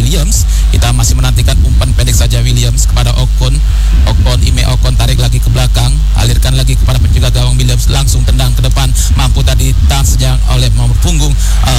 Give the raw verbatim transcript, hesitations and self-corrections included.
Williams. Kita masih menantikan umpan pendek saja Williams kepada Ocon. Ocon, Ime Ocon tarik lagi ke belakang, alirkan lagi kepada penjaga gawang Williams, langsung tendang ke depan, mampu tadi tahan sejak oleh nomor punggung uh,